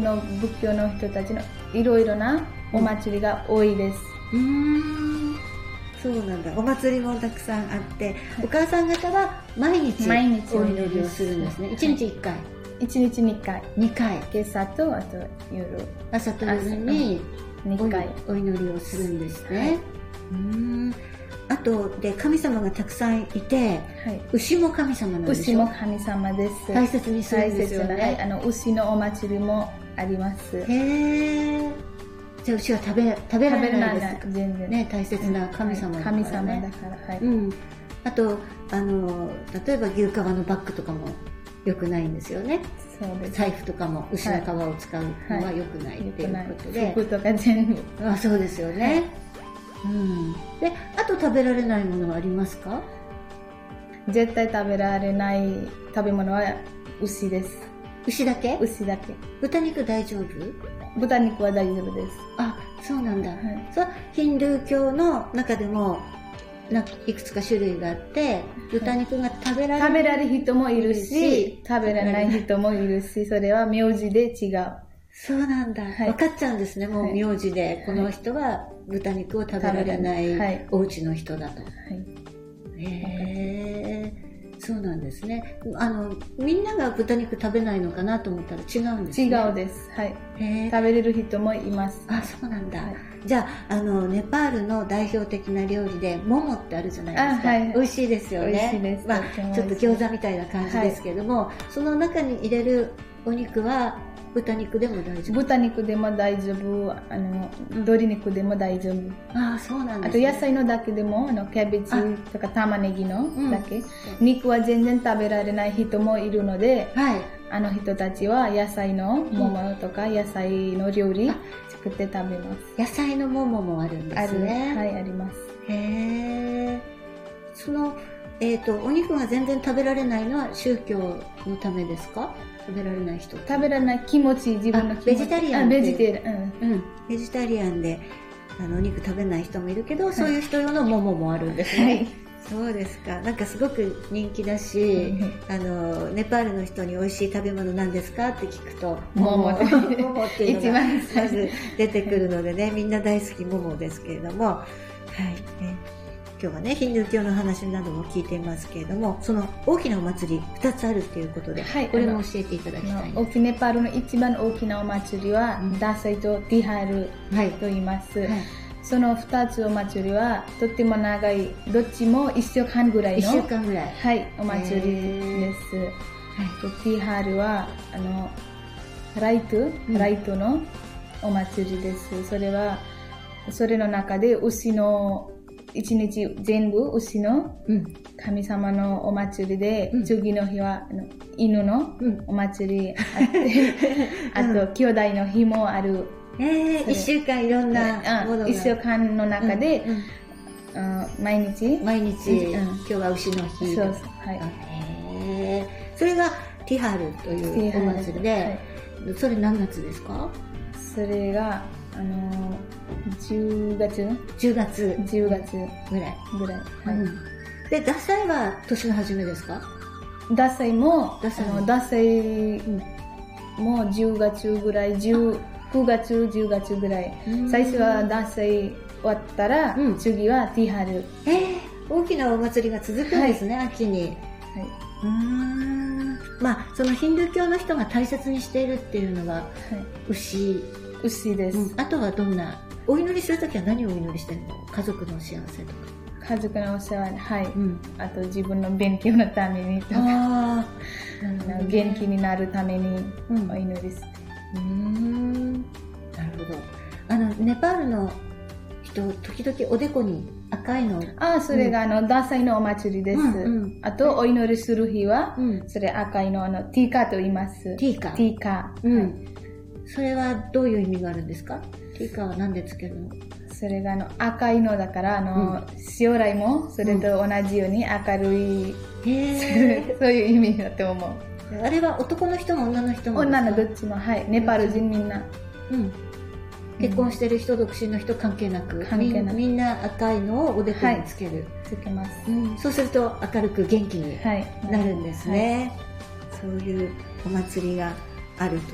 の仏教の人たちのいろいろなお祭りが多いです。 そうなんだ。お祭りもたくさんあって、お母さん方は毎日お祈りをするんですね。1日1回。 1日2回。 2回。 今朝とあと夜。 朝と夜に 2回お祈りをするんですね。あとで神様がたくさんいて、牛も神様なんでしょ？ 牛も神様です。 大切にするんですよね。 牛のお祭りもあります。 じゃあ牛は食べられないですか？ 全然ね、大切な神様だからね。 神様だから。 あと例えば牛革のバッグとかも良くないんですよね。 そうです。 財布とかも牛の皮を使うのは良くないっていうことで。 服とか全部。 そうですよね。で、あと食べられないものはありますか？ 絶対食べられない食べ物は牛です。 牛だけ？ 牛だけ。 豚肉大丈夫？ 豚肉は大丈夫です。 そうなんだ。ヒンドゥー教の中でもいくつか種類があって、豚肉が食べられる人もいるし、食べられない人もいるし、それは名字で違う。 そうなんだ。分かっちゃうんですね。もう名字で、この人は豚肉を食べられないお家の人だと。そうなんですね。みんなが豚肉食べないのかなと思ったら違うんですね。 違うです。食べれる人もいます。 そうなんだ。じゃあ、ネパールの代表的な料理でモモってあるじゃないですか。美味しいですよね。 美味しいです。 ちょっと餃子みたいな感じですけれども、その中に入れるお肉は豚肉でも大丈夫？豚肉でも大丈夫。鶏肉でも大丈夫。 そうなんですね。 あと野菜のだけでも、キャベツとか玉ねぎのだけ。肉は全然食べられない人もいるので、人たちは野菜のモモとか野菜の料理作って食べます。 野菜のモモもあるんですね。 あります。 その、お肉が全然食べられないのは宗教のためですか？食べられない人。 食べられない気持ち、自分の気持ち。 ベジタリアン。 ベジタリアンでお肉食べない人もいるけど、そういう人用のモモもあるんですね。そうですか。なんかすごく人気だし、ネパールの人に美味しい食べ物なんですかって聞くと、モモっていうのがまず出てくるのでね、みんな大好きモモですけれども、今日はね、ヒンドゥー教の話なども聞いていますけれども、その大きなお祭り2つあるっていうことで、これも教えていただきたい。 ネパールの一番大きなお祭りは、ダサイとティハルと言います。その2つお祭りはとっても長い、どっちも1週間ぐらいのお祭りです。ティハルはライトのお祭りです。それの中で牛の一日全部牛の神様のお祭りで、次の日は犬のお祭りあって、あと兄弟の日もある。 1週間いろんなものが。 1週間の中で、毎日、 今日は牛の日。それがティハルというお祭りで、それ何月ですか？ それが10月ぐらい。 で、ダサイは年の初めですか？ ダサイも10月ぐらい、9月、10月ぐらい。最初はダサイ終わったら、次はティハル。 大きなお祭りが続くんですね、秋に。そのヒンドゥー教の人が大切にしているっていうのは、牛です。 あとはどんな、お祈りするときは何をお祈りしてるの？家族の幸せとか。 家族のお世話、あと自分の勉強のためにとか、元気になるためにお祈りして。 なるほど。ネパールの人、時々おでこに赤いの。 それがダサイのお祭りです。あと、お祈りする日は、それ赤いの、ティーカと言います。 ティーカ。それはどういう意味があるんですか？ティーカは何でつけるの？ それが赤いのだから将来もそれと同じように明るい、そういう意味だと思う。 あれは男の人も女の人もですか？ 女のどっちも、ネパール人みんな。 結婚してる人、独身の人関係なく、みんな赤いのをおでこにつける。 つけます。 そうすると明るく元気になるんですね。そういうお祭りがあると